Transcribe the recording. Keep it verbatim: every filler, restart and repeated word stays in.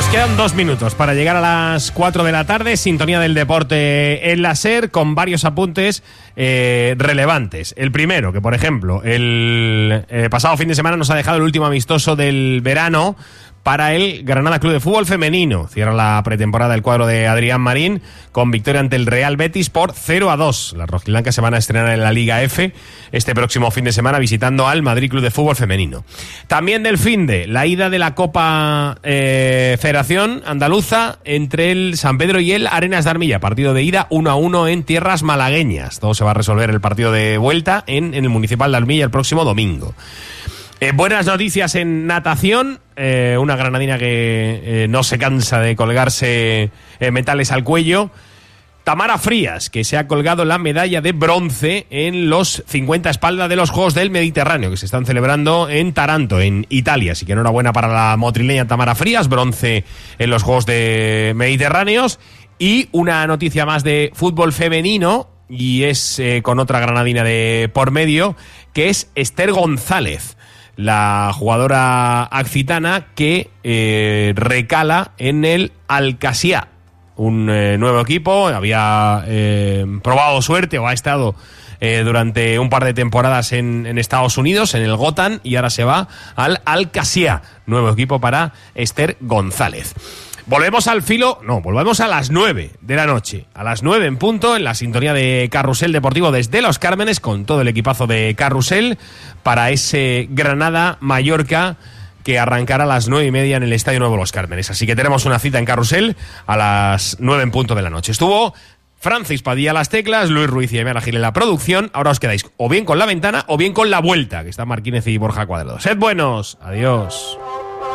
Nos quedan dos minutos para llegar a las cuatro de la tarde, sintonía del deporte en la SER, con varios apuntes eh, relevantes. El primero, que por ejemplo, el eh, pasado fin de semana nos ha dejado el último amistoso del verano para el Granada Club de Fútbol Femenino. Cierra la pretemporada el cuadro de Adrián Marín con victoria ante el Real Betis por cero a dos. Las rojiblancas se van a estrenar en la Liga F este próximo fin de semana visitando al Madrid Club de Fútbol Femenino. También del finde, la ida de la Copa eh, Federación Andaluza entre el San Pedro y el Arenas de Armilla. Partido de ida uno a uno en tierras malagueñas. Todo se va a resolver el partido de vuelta en, en el Municipal de Armilla el próximo domingo. Eh, buenas noticias en natación, eh, una granadina que eh, no se cansa de colgarse eh, metales al cuello. Tamara Frías, que se ha colgado la medalla de bronce en los cincuenta espalda de los Juegos del Mediterráneo, que se están celebrando en Taranto, en Italia. Así que enhorabuena para la motrileña Tamara Frías, bronce en los Juegos de Mediterráneos. Y una noticia más de fútbol femenino, y es eh, con otra granadina de por medio, que es Esther González, la jugadora accitana que eh, recala en el Al-Qassia, un eh, nuevo equipo. Había eh, probado suerte o ha estado eh, durante un par de temporadas en, en Estados Unidos, en el Gotham, y ahora se va al Al-Qassia, nuevo equipo para Esther González. Volvemos al filo, no, volvemos a las nueve de la noche, a las nueve en punto, en la sintonía de Carrusel Deportivo desde Los Cármenes, con todo el equipazo de Carrusel, para ese Granada-Mallorca que arrancará a las nueve y media en el Estadio Nuevo Los Cármenes. Así que tenemos una cita en Carrusel a las nueve en punto de la noche. Estuvo Francis Padilla a las teclas, Luis Ruiz y Emel Gil en la producción. Ahora os quedáis o bien con La Ventana o bien con La Vuelta, que está Marquínez y Borja Cuadrado. Sed buenos, adiós.